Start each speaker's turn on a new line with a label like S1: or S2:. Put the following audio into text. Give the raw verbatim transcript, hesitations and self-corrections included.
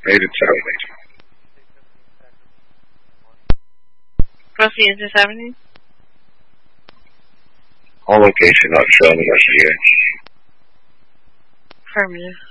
S1: Eight and seven.
S2: What's the address happening?
S1: On location, not showing investigation.
S2: Affirmative.